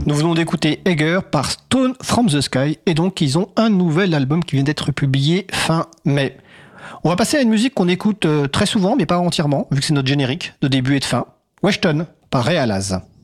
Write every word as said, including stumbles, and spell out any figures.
Nous venons d'écouter Eger par Stone from the Sky, et donc ils ont un nouvel album qui vient d'être publié fin mai. On va passer à une musique qu'on écoute très souvent, mais pas entièrement, vu que c'est notre générique de début et de fin. Weston par Ray Alaz.